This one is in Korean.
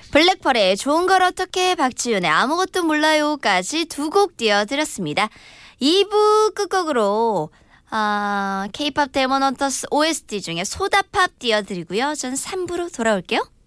블랙펄의 좋은 걸 어떻게, 박지윤의 아무것도 몰라요까지 두 곡 띄워드렸습니다. 2부 끝곡으로 K-pop 데몬 헌터스 OST 중에 소다팝 띄워드리고요. 전 3부로 돌아올게요.